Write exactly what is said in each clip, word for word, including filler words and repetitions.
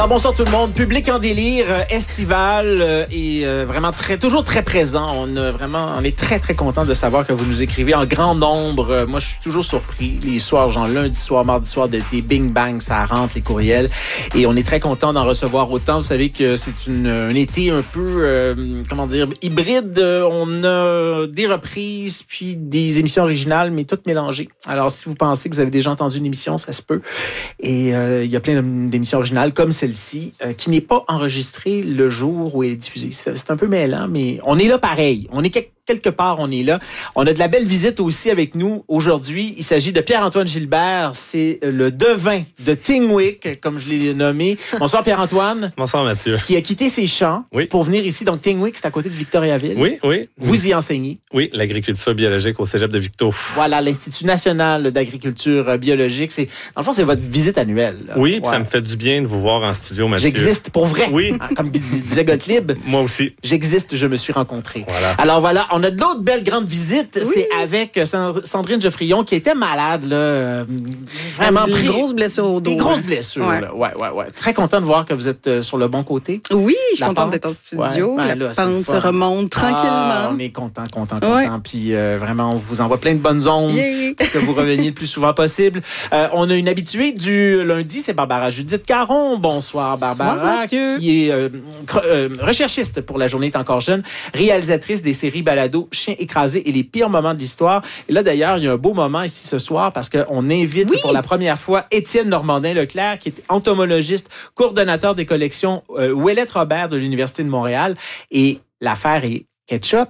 Alors, bonsoir tout le monde. Public en délire, euh, estival euh, et euh, vraiment très, toujours très présent. On a vraiment, on est très très content de savoir que vous nous écrivez en grand nombre. Euh, moi, je suis toujours surpris. Les soirs, genre lundi soir, mardi soir, de, des bing bang, ça rentre les courriels et on est très content d'en recevoir autant. Vous savez que c'est une, un été un peu, euh, comment dire, hybride. On a des reprises puis des émissions originales, mais toutes mélangées. Alors, si vous pensez que vous avez déjà entendu une émission, ça se peut. Et euh, il y a plein d'émissions originales comme celle ci euh, qui n'est pas enregistrée le jour où elle est diffusée. C'est, c'est un peu mêlant, mais on est là pareil. On est quelque, quelque part, on est là. On a de la belle visite aussi avec nous aujourd'hui. Il s'agit de Pierre-Antoine Gilbert. C'est le devin de Tingwick, comme je l'ai nommé. Bonsoir Pierre-Antoine. Bonsoir Mathieu. Qui a quitté ses champs oui. pour venir ici. Donc Tingwick, c'est à côté de Victoriaville. Oui, oui. Vous y enseignez. Oui, l'agriculture biologique au Cégep de Victo. Voilà, l'Institut national d'agriculture biologique. C'est, dans le fond, c'est votre visite annuelle. Là. Oui, puis ouais. ça me fait du bien de vous voir en studio, Mathieu. J'existe pour vrai. Oui. Comme disait Gottlieb. Moi aussi. J'existe, je me suis rencontré. Voilà. Alors voilà, on a d'autres belles grandes visites. Oui. C'est avec Sandrine Geoffrion qui était malade, là. Euh, vraiment Des pris. grosses blessures au dos. Des grosses blessures, ouais. là. Ouais, ouais, ouais. Très content de voir que vous êtes euh, sur le bon côté. Oui, je suis La contente pente. d'être en studio. Ouais, ben La là, c'est pente le se fun. remonte tranquillement. Ah, on est content, content, content. Ouais. Puis euh, vraiment, on vous envoie plein de bonnes ondes Yeah. pour que vous reveniez le plus souvent possible. Euh, on a une habituée du lundi, c'est Barbara Judith Caron. Bonsoir, Barbara. Bonsoir, Mathieu. Qui est euh, cre- euh, recherchiste pour La Journée est encore jeune, réalisatrice des séries Balado, Chien écrasé et les pires moments de l'histoire. Et là, d'ailleurs, il y a un beau moment ici ce soir parce qu'on invite Oui. pour la première fois Étienne Normandin-Leclerc, qui est entomologiste, coordonnateur des collections euh, Ouellette Robert de l'Université de Montréal. Et l'affaire est ketchup.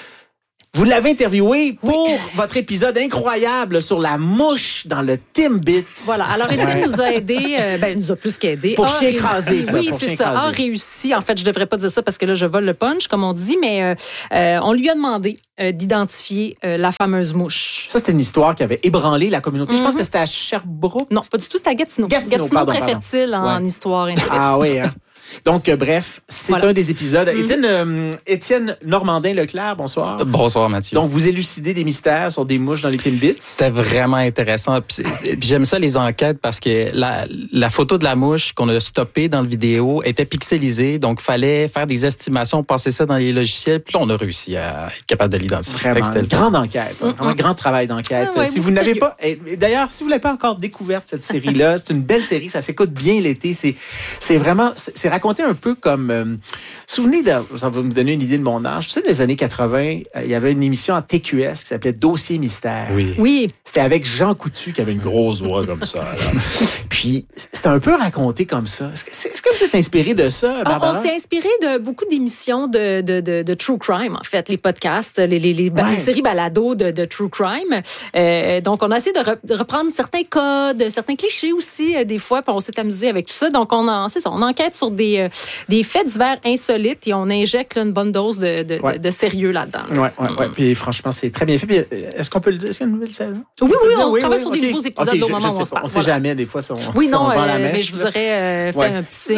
Vous l'avez interviewé pour oui. votre épisode incroyable sur la mouche dans le Timbit. Voilà. Alors, Étienne Ouais. nous a aidés, euh, ben, nous a plus qu'aidés. Pour a chien réussi. écrasé, ça. Oui, pour c'est chien ça. écrasé. A réussi. En fait, je devrais pas dire ça parce que là, je vole le punch, comme on dit, mais euh, euh, on lui a demandé euh, d'identifier euh, la fameuse mouche. Ça, c'était une histoire qui avait ébranlé la communauté. Mm-hmm. Je pense que c'était à Sherbrooke. Non, pas du tout. C'était à Gatineau. Gatineau, Gatineau pardon, très pardon. fertile en Ouais. histoire. Ainsi de suite. Ah oui, hein? Donc, euh, bref, c'est Voilà. un des épisodes. Mm-hmm. Étienne, euh, Étienne Normandin-Leclerc, bonsoir. Bonsoir, Mathieu. Donc, vous élucidez des mystères sur des mouches dans les Timbits. C'était vraiment intéressant. Puis, puis j'aime ça, les enquêtes, parce que la, la photo de la mouche qu'on a stoppée dans le vidéo était pixelisée. Donc, il fallait faire des estimations, passer ça dans les logiciels. Puis là, on a réussi à être capable de l'identifier. Fait Vraiment, que c'était une le fun. grande enquête. hein. Vraiment un grand travail d'enquête. Ah ouais, si vous beaucoup n'avez sérieux. pas... et D'ailleurs, si vous n'avez pas encore découvert cette série-là, c'est une belle série. Ça s'écoute bien l'été. C'est, c'est vraiment... C'est, c'est raconté un peu comme... Euh, souvenez de... Ça va me donner une idée de mon âge. Tu sais, dans les années quatre-vingts, euh, il y avait une émission en T Q S qui s'appelait Dossier Mystère. Oui. Oui. C'était avec Jean Coutu qui avait une grosse voix comme ça. là. Puis, c'était un peu raconté comme ça. Est-ce que, est-ce que vous êtes inspiré de ça, On, Barbara? on s'est inspiré de beaucoup d'émissions de, de, de, de true crime, en fait, les podcasts, les, les, les, Ouais. les séries balado de, de true crime. Euh, donc, on a essayé de, re, de reprendre certains codes, certains clichés aussi, euh, des fois, puis on s'est amusé avec tout ça. Donc, on, en, c'est ça, on enquête sur des, euh, des faits divers insolites et on injecte là, une bonne dose de, de, Ouais. de, de sérieux là-dedans. là. Ouais, ouais, ouais. Puis franchement, c'est très bien fait. Puis, euh, est-ce qu'on peut le dire? Est-ce qu'il y a une nouvelle saison? Oui, oui, on Oui, travaille oui, sur ok. des nouveaux épisodes Ok, au je- moment je où sais on se pas. parle. On sait Voilà. jamais, des fois, si on, Oui, si non, on vend la euh, mèche. mais je vous aurais euh, fait Ouais. un petit signe.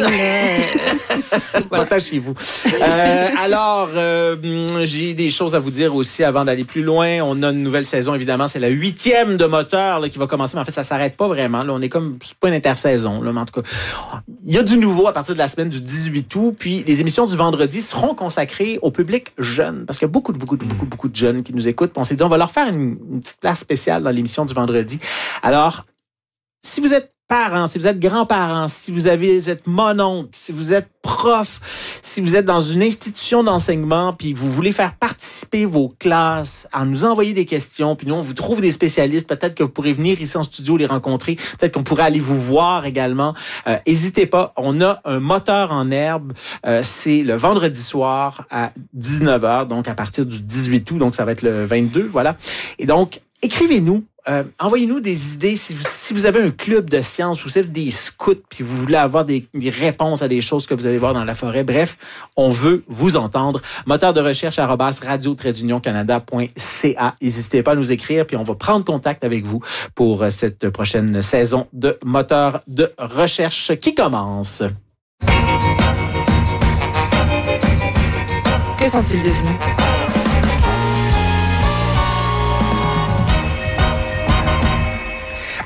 là. Voilà. Pas chez vous. Euh, alors, euh, j'ai des choses à vous dire aussi avant d'aller plus loin. On a une nouvelle saison, évidemment. C'est la huitième de Moteur là, qui va commencer. Mais en fait, ça s'arrête pas vraiment. Là, on est comme... C'est pas une intersaison. Là, mais en tout cas, il y a du nouveau à partir de la semaine du dix-huit août. Puis, les émissions du vendredi seront consacrées au public jeune. Parce qu'il y a beaucoup, beaucoup, beaucoup, beaucoup de jeunes qui nous écoutent. Puis on s'est dit, on va leur faire une, une petite place spéciale dans l'émission du vendredi. Alors, si vous êtes parents, si vous êtes grands-parents, si vous avez, vous êtes mononcle, si vous êtes prof, si vous êtes dans une institution d'enseignement, puis vous voulez faire participer vos classes, à nous envoyer des questions, puis nous, on vous trouve des spécialistes, peut-être que vous pourrez venir ici en studio les rencontrer, peut-être qu'on pourrait aller vous voir également. Euh, n'hésitez pas, on a un moteur en herbe, euh, c'est le vendredi soir à dix-neuf heures, donc à partir du dix-huit août, donc ça va être le vingt-deux, voilà. Et donc, écrivez-nous. Euh, envoyez-nous des idées. Si vous, si vous avez un club de sciences, vous êtes des scouts, puis vous voulez avoir des, des réponses à des choses que vous allez voir dans la forêt. Bref, on veut vous entendre. Moteur de recherche arobase radio trait d'union canada point c a. N'hésitez pas à nous écrire, puis on va prendre contact avec vous pour cette prochaine saison de Moteur de recherche qui commence. Que sont-ils devenus?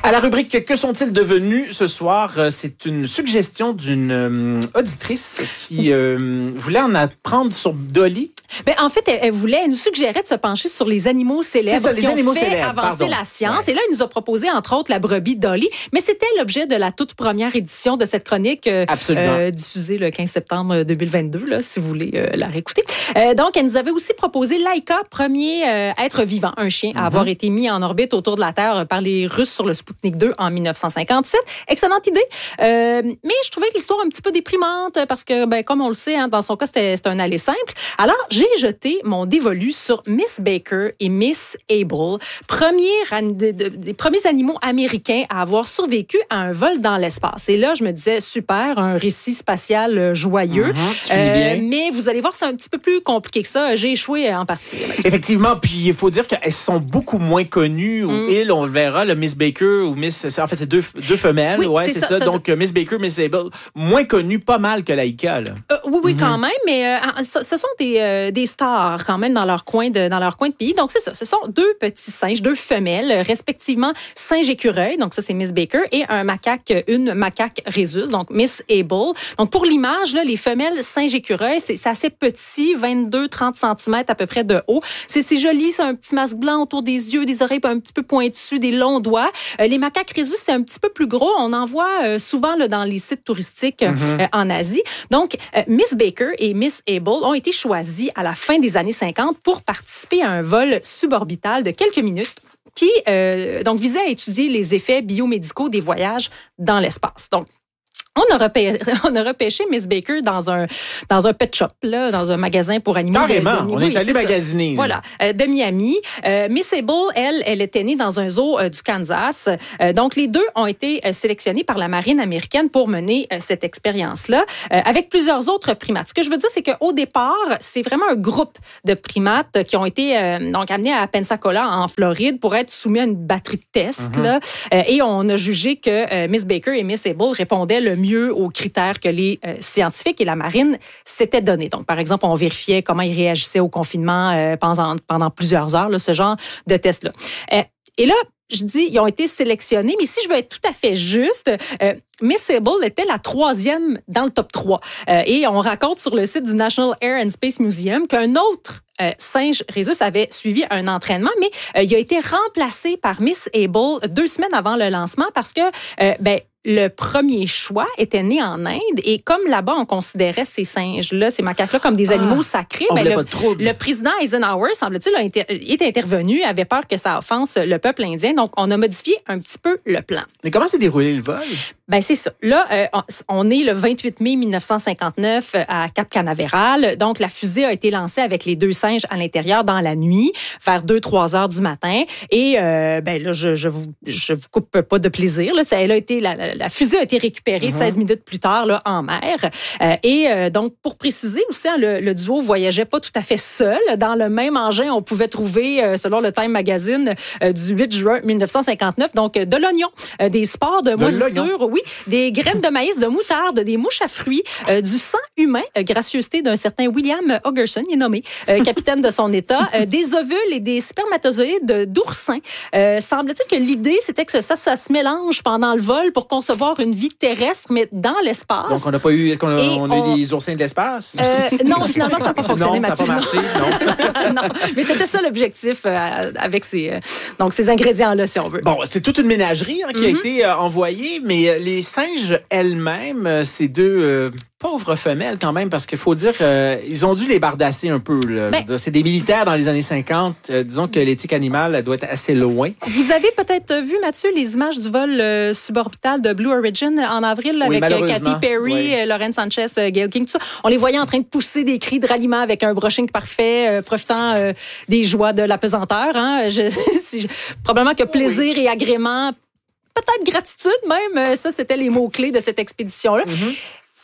À la rubrique « Que sont-ils devenus » ce soir, euh, c'est une suggestion d'une euh, auditrice qui euh, voulait en apprendre sur Dolly. Ben, en fait, elle, elle voulait, elle nous suggérait de se pencher sur les animaux célèbres C'est ça, les qui animaux ont fait célèbres, avancer pardon. la science. Ouais. Et là, elle nous a proposé, entre autres, la brebis Dolly. Mais c'était l'objet de la toute première édition de cette chronique euh, Absolument. euh, diffusée le quinze septembre deux mille vingt-deux, là, si vous voulez euh, la réécouter. Euh, donc, elle nous avait aussi proposé Laika, premier euh, être vivant, un chien, à Mm-hmm. avoir été mis en orbite autour de la Terre par les Russes sur le Sputnik deux en dix-neuf cent cinquante-sept. Excellente idée. Euh, mais je trouvais l'histoire un petit peu déprimante parce que, ben, comme on le sait, hein, dans son cas, c'était, c'était un aller simple. Alors, j'ai jeté mon dévolu sur Miss Baker et Miss Able, premiers, de, de, des premiers animaux américains à avoir survécu à un vol dans l'espace. Et là, je me disais, super, un récit spatial euh, joyeux. Mm-hmm, tu finis bien. mais vous allez voir, c'est un petit peu plus compliqué que ça. J'ai échoué en partie. Effectivement, puis il faut dire qu'elles sont beaucoup moins connues. Ou Mm. il, on le verra, le Miss Baker ou Miss... En fait, c'est deux, deux femelles. Oui, ouais, c'est c'est ça, ça. ça Donc, Miss Baker, Miss Able, moins connues pas mal que Laika. Là. Euh, oui, oui, Mm-hmm. quand même, mais euh, ce, ce sont des, euh, des stars quand même dans leur coin de dans leur coin de pays. Donc c'est ça, ce sont deux petits singes, deux femelles, euh, respectivement singe écureuil, donc ça c'est Miss Baker, et un macaque, une macaque rhésus, donc Miss Able. Donc pour l'image là, les femelles singe écureuil, c'est, c'est assez petit, vingt-deux à trente centimètres à peu près de haut. C'est, c'est joli, c'est un petit masque blanc autour des yeux, des oreilles un petit peu pointues, des longs doigts. Euh, les macaques rhésus, c'est un petit peu plus gros. On en voit euh, souvent là, dans les sites touristiques euh, Mm-hmm. euh, en Asie. Donc, euh, Miss Baker et Miss Able ont été choisies à la fin des années cinquante pour participer à un vol suborbital de quelques minutes qui euh, donc visait à étudier les effets biomédicaux des voyages dans l'espace. Donc, On a, repê- on a repêché Miss Baker dans un, dans un pet shop, là, dans un magasin pour animaux. Carrément, de, de, on oui, est allé c'est ça. magasiner. Voilà, euh, de Miami. Euh, Miss Able, elle, elle était née dans un zoo euh, du Kansas. Euh, donc, les deux ont été euh, sélectionnés par la marine américaine pour mener euh, cette expérience-là, euh, avec plusieurs autres primates. Ce que je veux dire, c'est qu'au départ, c'est vraiment un groupe de primates qui ont été euh, donc amenés à Pensacola, en Floride, pour être soumis à une batterie de tests. Mm-hmm. Là, euh, et on a jugé que euh, Miss Baker et Miss Able répondaient le mieux aux critères que les euh, scientifiques et la marine s'étaient donnés. Donc, par exemple, on vérifiait comment ils réagissaient au confinement euh, pendant, pendant plusieurs heures, là, ce genre de test-là. Euh, et là, je dis, ils ont été sélectionnés, mais si je veux être tout à fait juste, euh, Miss Able était la troisième dans le top trois. Euh, et on raconte sur le site du National Air and Space Museum qu'un autre euh, singe rhésus avait suivi un entraînement, mais euh, il a été remplacé par Miss Able deux semaines avant le lancement parce que, euh, ben, le premier choix était né en Inde et comme là-bas, on considérait ces singes-là, ces macaques-là comme des animaux ah, sacrés, ben le, le président Eisenhower, semble-t-il, a inter- est intervenu, avait peur que ça offense le peuple indien. Donc, on a modifié un petit peu le plan. Mais comment s'est déroulé le vol? Ben c'est ça. Là, euh, on est le vingt-huit mai mille neuf cent cinquante-neuf à Cap Canaveral. Donc, la fusée a été lancée avec les deux singes à l'intérieur dans la nuit, vers deux trois heures du matin. Et euh, ben là, je, je vous je vous coupe pas de plaisir. Là, ça, elle a été la, la, la fusée a été récupérée mm-hmm. seize minutes plus tard là en mer. Euh, et euh, donc, pour préciser aussi, hein, le, le duo voyageait pas tout à fait seul. Dans le même engin, on pouvait trouver, euh, selon le Time Magazine euh, du huit juin mille neuf cent cinquante-neuf, donc euh, de l'oignon, euh, des spores de, de moisissure. Oui, des graines de maïs, de moutarde, des mouches à fruits, euh, du sang humain, euh, gracieuseté d'un certain William Hogerson, il est nommé euh, capitaine de son État, euh, des ovules et des spermatozoïdes d'oursins. Euh, semble-t-il que l'idée, c'était que ça, ça se mélange pendant le vol pour concevoir une vie terrestre, mais dans l'espace. Donc, on n'a pas eu, est-ce qu'on a, on a on... eu des oursins de l'espace? Euh, non, finalement, ça n'a pas fonctionné, non, Mathieu. Ça n'a pas marché, non. non, mais c'était ça l'objectif euh, avec ces, euh, donc ces ingrédients-là, si on veut. Bon, c'est toute une ménagerie hein, qui mm-hmm. a été euh, envoyée, mais euh, les singes elles-mêmes, euh, ces deux euh, pauvres femelles quand même, parce qu'il faut dire qu'ils euh, ont dû les bardasser un peu. Là. Ben, je veux dire, c'est des militaires dans les années cinquante. Euh, disons que l'éthique animale elle doit être assez loin. Vous avez peut-être vu, Mathieu, les images du vol euh, suborbital de Blue Origin en avril oui, avec euh, Katy Perry, oui. euh, Lauren Sanchez, euh, Gayle King, tout ça. On les voyait en train de pousser des cris de ralliement avec un brushing parfait, euh, profitant euh, des joies de l'apesanteur. Hein. Je, si je, probablement que plaisir oui. et agrément, peut-être gratitude même, ça, c'était les mots-clés de cette expédition-là. Mm-hmm.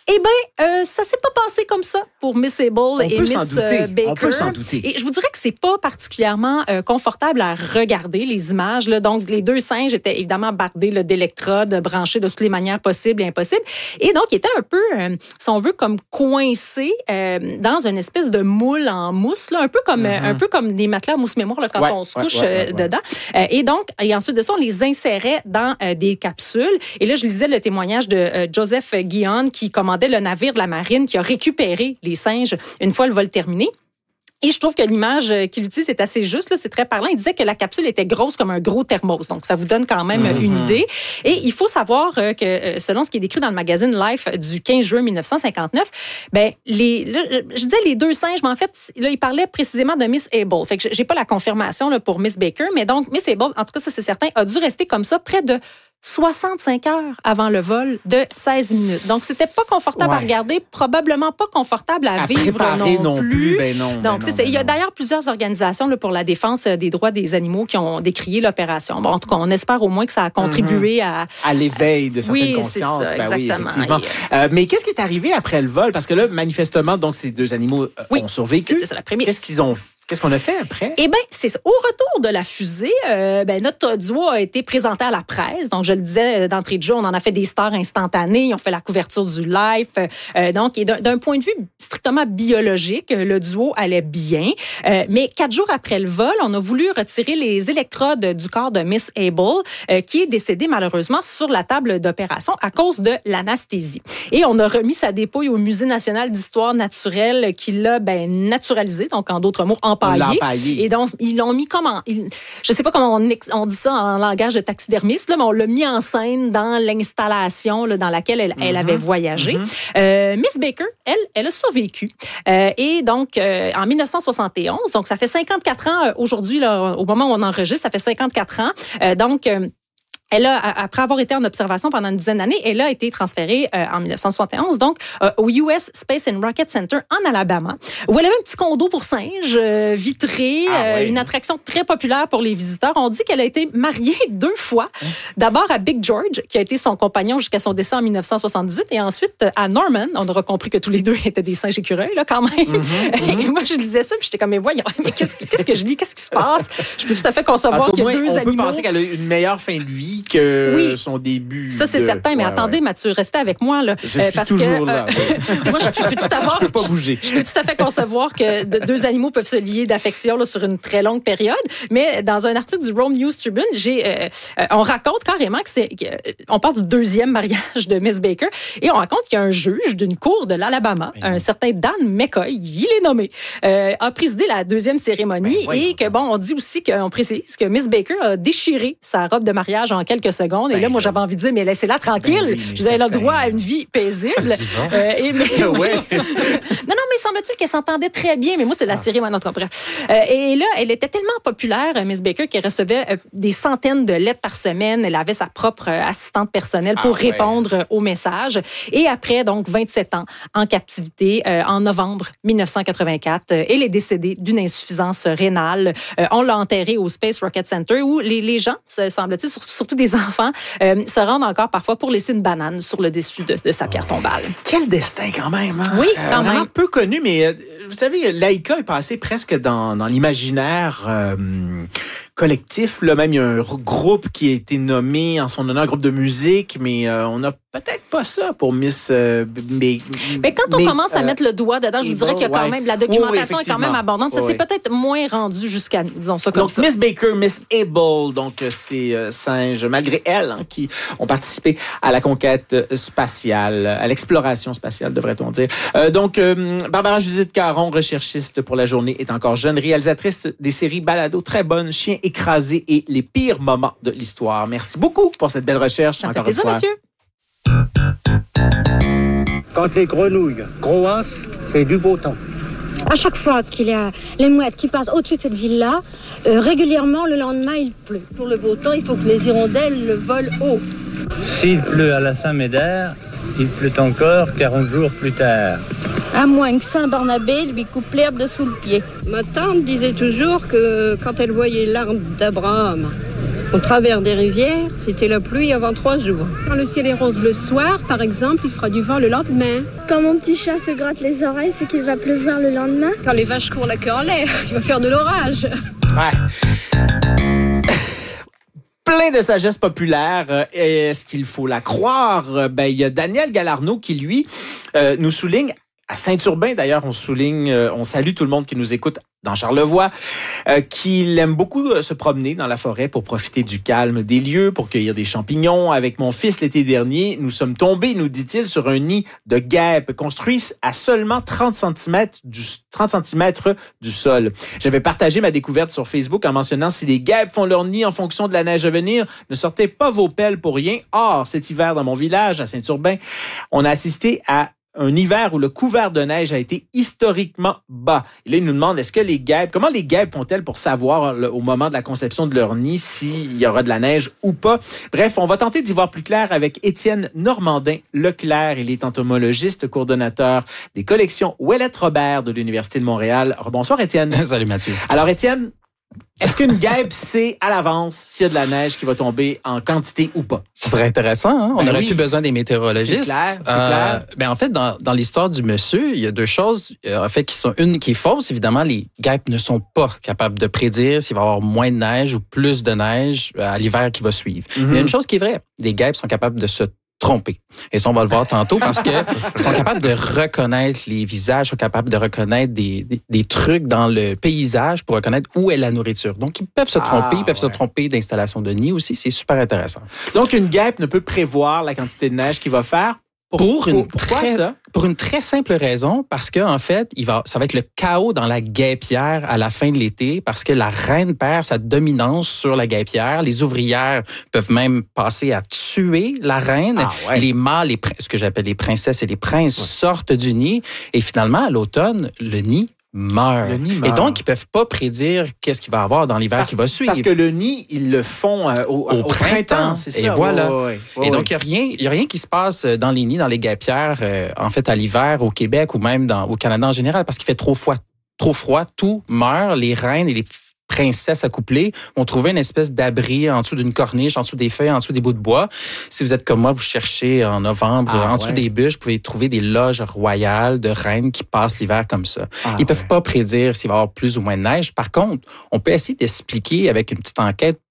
Eh bien, euh, ça s'est pas passé comme ça pour Miss Able On et peut s'en Miss douter. euh, Baker. On peut s'en douter. Et je vous dirais que c'est pas particulièrement euh, confortable à regarder les images. Là. Donc, les deux singes étaient évidemment bardés là, d'électrodes, branchés de toutes les manières possibles et impossibles. Et donc, ils étaient un peu, euh, si on veut, comme coincés euh, dans une espèce de moule en mousse, là, un peu comme mm-hmm. euh, un peu comme des matelas à mousse mémoire là, quand ouais, on se ouais, couche ouais, ouais, euh, dedans. Euh, et donc, et ensuite de ça, on les insérait dans euh, des capsules. Et là, je lisais le témoignage de euh, Joseph Guion qui commandait le navire de la marine qui a récupéré les singes une fois le vol terminé. Et je trouve que l'image qu'il utilise est assez juste, là, c'est très parlant. Il disait que la capsule était grosse comme un gros thermos. Donc, ça vous donne quand même mm-hmm. une idée. Et il faut savoir que, selon ce qui est décrit dans le magazine Life du quinze juin mille neuf cent cinquante-neuf, ben, les, là, je disais les deux singes, mais en fait, là, il parlait précisément de Miss Able. Fait que j'ai pas la confirmation là, pour Miss Baker, mais donc, Miss Able, en tout cas, ça, c'est certain, a dû rester comme ça près de soixante-cinq heures avant le vol de seize minutes. Donc, c'était pas confortable ouais. à regarder, probablement pas confortable à, à vivre non, non plus. plus. Ben non, Donc, ben c'est non, ça. ben Il y a non. d'ailleurs plusieurs organisations là, pour la défense des droits des animaux qui ont décrié l'opération. Bon, en tout cas, on espère au moins que ça a contribué mm-hmm. à... À l'éveil de certaines oui, consciences. C'est ça, ben exactement. Oui, effectivement. Et... Euh, mais qu'est-ce qui est arrivé après le vol? Parce que là, manifestement, donc, ces deux animaux euh, oui, ont survécu. C'était ça la prémisse. Qu'est-ce qu'ils ont fait? Qu'est-ce qu'on a fait après? Eh bien, c'est ça. Au retour de la fusée, euh, ben, notre duo a été présenté à la presse. Donc, je le disais d'entrée de jeu, on en a fait des stars instantanées. Ils ont fait la couverture du live. Euh, donc, et d'un, d'un point de vue strictement biologique, le duo allait bien. Euh, mais quatre jours après le vol, on a voulu retirer les électrodes du corps de Miss Able, euh, qui est décédée malheureusement sur la table d'opération à cause de l'anesthésie. Et on a remis sa dépouille au Musée national d'histoire naturelle qui l'a ben, naturalisé, donc en d'autres mots, empaillé. Empaillé. Et donc, ils l'ont mis comment? Ils, je ne sais pas comment on, on dit ça en langage de taxidermiste, là, mais on l'a mis en scène dans l'installation là, dans laquelle elle, mm-hmm. elle avait voyagé. Mm-hmm. Euh, Miss Baker, elle, elle a survécu. Euh, et donc, euh, en dix-neuf cent soixante et onze, donc ça fait cinquante-quatre ans euh, aujourd'hui, là, au moment où on enregistre, ça fait cinquante-quatre ans. Euh, donc, euh, Elle a, après avoir été en observation pendant une dizaine d'années, elle a été transférée euh, en dix-neuf cent soixante et onze, donc euh, au U S Space and Rocket Center en Alabama, où elle avait un petit condo pour singes, euh, vitré, ah, ouais. euh, une attraction très populaire pour les visiteurs. On dit qu'elle a été mariée deux fois. Hein? D'abord à Big George, qui a été son compagnon jusqu'à son décès en dix-neuf cent soixante-dix-huit, et ensuite à Norman. On aura compris que tous les deux étaient des singes écureuils, là, quand même. Mm-hmm, et mm-hmm. moi, je lisais ça, puis j'étais comme, mais voyons, mais qu'est-ce, qu'est-ce que je lis? Qu'est-ce qui se passe? Je peux tout à fait concevoir qu'il y a deux on animaux. On peut penser qu'elle a eu une meilleure fin de vie que... Oui. son début. Ça, c'est de... certain, mais ouais, attendez, ouais. Mathieu, restez avec moi. Là, je suis parce toujours que, là. Euh, moi, je peux tout avoir, je peux pas bouger. Je peux tout à fait concevoir que deux animaux peuvent se lier d'affection là, sur une très longue période, mais dans un article du Rome News Tribune, j'ai, euh, euh, on raconte carrément que c'est... Euh, on parle du deuxième mariage de Miss Baker, et on raconte qu'il y a un juge d'une cour de l'Alabama, oui. un certain Dan McCoy, il est nommé, euh, a présidé la deuxième cérémonie, ben, et que, bon, on dit aussi qu'on précise que Miss Baker a déchiré sa robe de mariage en quelques secondes, ben, et là, moi, j'avais envie de dire, mais laissez-la tranquille. Ben oui, je disais, elle a le droit à une vie paisible. euh, et, mais, ouais. non, non, mais semble-t-il qu'elle s'entendait très bien. Mais moi, c'est la ah. série, maintenant, bref. Euh, et là, elle était tellement populaire, Miss Baker, qu'elle recevait euh, des centaines de lettres par semaine. Elle avait sa propre euh, assistante personnelle pour ah, ouais. répondre aux messages. Et après, donc, vingt-sept ans en captivité, euh, en novembre dix-neuf cent quatre-vingt-quatre, euh, elle est décédée d'une insuffisance rénale. Euh, on l'a enterrée au Space Rocket Center, où les, les gens, semble-t-il, surtout des enfants, euh, se rendent encore parfois pour laisser une banane sur le dessus de, de sa pierre tombale. Quel destin quand même! Hein? Oui, quand euh, même. Peu connu, mais euh, vous savez, Laïka est passé presque dans, dans l'imaginaire euh, collectif. Là, même, il y a un groupe qui a été nommé en son honneur, un groupe de musique, mais euh, on n'a peut-être pas ça pour Miss... Euh, mais, mais quand on mais, commence euh, à mettre le doigt dedans, je vous dirais qu'il y a quand ouais. même... La documentation oui, est quand même abondante. Ça oui. s'est peut-être moins rendu jusqu'à nous, disons ça comme donc, ça. Miss Baker, Miss Able, donc ces euh, singes, malgré elles, hein, qui ont participé à la conquête spatiale, à l'exploration spatiale, devrait-on dire. Euh, donc, euh, Barbara Judith Caron, recherchiste pour La Journée, est encore jeune, réalisatrice des séries balado très bonnes, Chien écrasé et Les pires moments de l'histoire. Merci beaucoup pour cette belle recherche. Ça encore fait plaisir, une fois. Mathieu. Quand les grenouilles grossent, c'est du beau temps. À chaque fois qu'il y a les mouettes qui passent au-dessus de cette ville-là, euh, régulièrement, le lendemain, il pleut. Pour le beau temps, il faut que les hirondelles volent haut. S'il pleut à la Saint-Médard, il pleut encore quarante jours plus tard. À moins que Saint-Barnabé lui coupe l'herbe de sous le pied. Ma tante disait toujours que quand elle voyait l'arbre d'Abraham Au travers des rivières, c'était la pluie avant trois jours. Quand le ciel est rose le soir, par exemple, il fera du vent le lendemain. Quand mon petit chat se gratte les oreilles, c'est qu'il va pleuvoir le lendemain. Quand les vaches courent la queue en l'air, tu vas faire de l'orage. Ouais. Plein de sagesse populaire. Est-ce qu'il faut la croire? Ben, il y a Daniel Galarneau qui, lui, euh, nous souligne, à Saint-Urbain, d'ailleurs, on souligne, euh, on salue tout le monde qui nous écoute dans Charlevoix, euh, qu'il aime beaucoup euh, se promener dans la forêt pour profiter du calme des lieux, pour cueillir des champignons. Avec mon fils l'été dernier, nous sommes tombés, nous dit-il, sur un nid de guêpes construit à seulement trente centimètres du, trente centimètres du sol. J'avais partagé ma découverte sur Facebook en mentionnant si les guêpes font leur nid en fonction de la neige à venir, ne sortez pas vos pelles pour rien. Or, cet hiver dans mon village, à Saint-Urbain, on a assisté à un hiver où le couvert de neige a été historiquement bas. Et là, il nous demande, est-ce que les guêpes, comment les guêpes font-elles pour savoir le, au moment de la conception de leur nid s'il y aura de la neige ou pas? Bref, on va tenter d'y voir plus clair avec Étienne Normandin-Leclerc. Il est entomologiste, coordonnateur des collections Ouellette-Robert de l'Université de Montréal. Bonsoir, Étienne. Salut, Mathieu. Alors, Étienne, est-ce qu'une guêpe sait à l'avance s'il y a de la neige qui va tomber en quantité ou pas? Ça serait intéressant, hein? On Ben n'aurait oui. plus besoin des météorologistes. C'est clair, c'est Euh, clair. ben en fait, dans, dans l'histoire du monsieur, il y a deux choses euh, en fait qui sont une qui est fausse. Évidemment, les guêpes ne sont pas capables de prédire s'il va y avoir moins de neige ou plus de neige à l'hiver qui va suivre. Mm-hmm. Mais il y a une chose qui est vraie, les guêpes sont capables de se tromper. Et ça, on va le voir tantôt parce que ils sont capables de reconnaître les visages, sont capables de reconnaître des, des, des trucs dans le paysage pour reconnaître où est la nourriture. Donc, ils peuvent se tromper, Ah, ils peuvent ouais. se tromper d'installation de nid aussi. C'est super intéressant. Donc, une guêpe ne peut prévoir la quantité de neige qu'il va faire. Pour, Pour une pourquoi très- ça? Pour une très simple raison, parce que en fait, il va, ça va être le chaos dans la guêpière à la fin de l'été, parce que la reine perd sa dominance sur la guêpière. Les ouvrières peuvent même passer à tuer la reine. Ah, ouais. Les mâles, les, prin- ce que j'appelle les princesses et les princes, Ouais. sortent du nid. Et finalement, à l'automne, le nid meurt. Le nid Et meurt. donc, ils peuvent pas prédire qu'est-ce qu'il va y avoir dans l'hiver Parce, qui va suivre. parce que le nid, ils le font euh, au, Au au printemps, printemps. c'est Et ça. voilà. Ouais, ouais, ouais, Et donc, ouais. il n'y a, rien- il y a rien qui se passe dans les nids, dans les guêpières, euh, en fait, à l'hiver, au Québec ou même dans, au Canada en général, parce qu'il fait trop froid. Trop froid, tout meurt. Les reines et les princesses accouplées vont trouver une espèce d'abri en dessous d'une corniche, en dessous des feuilles, en dessous des bouts de bois. Si vous êtes comme moi, vous cherchez en novembre, Ah, en dessous ouais. des bûches, vous pouvez trouver des loges royales de reines qui passent l'hiver comme ça. Ah, Ils peuvent ouais. pas prédire s'il va y avoir plus ou moins de neige. Par contre, on peut essayer d'expliquer avec une petite enquête